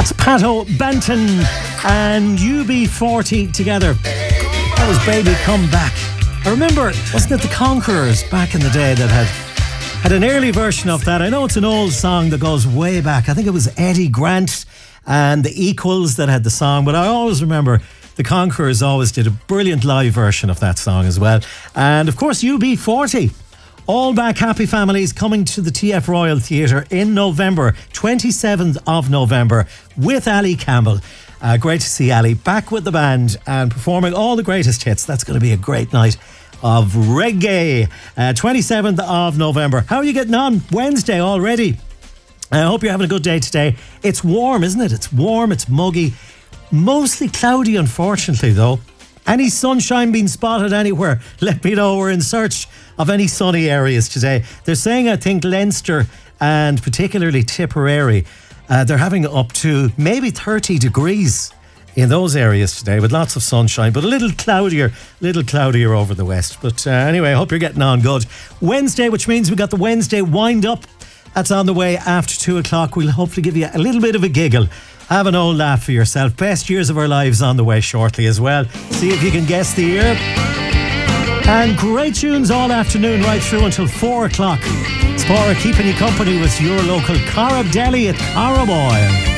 Pato Banton and UB40 together. That was Baby Come Back. I remember, wasn't it the Conquerors back in the day that had an early version of that? I know it's an old song that goes way back. I think it was Eddie Grant and the Equals that had the song, but I always remember the Conquerors always did a brilliant live version of that song as well. And of course, UB40. All Back Happy Families coming to the TF Royal Theatre in November, 27th of November, with Ali Campbell. Great to see Ali back with the band and performing all the greatest hits. That's going to be a great night of reggae. 27th of November. How are you getting on? Wednesday already. I hope you're having a good day today. It's warm, isn't it? It's warm, it's muggy. Mostly cloudy, unfortunately, though. Any sunshine being spotted anywhere? Let me know. We're in search of any sunny areas today. They're saying, I think, Leinster and particularly Tipperary, they're having up to maybe 30 degrees in those areas today with lots of sunshine, but a little cloudier over the west. But anyway, I hope you're getting on good. Wednesday, which means we've got the Wednesday wind up. That's on the way after 2 o'clock. We'll hopefully give you a little bit of a giggle. Have an old laugh for yourself. Best years of our lives on the way shortly as well. See if you can guess the year. And great tunes all afternoon right through until 4 o'clock. Spora keeping you company with your local Corrib Deli at Corriboyle.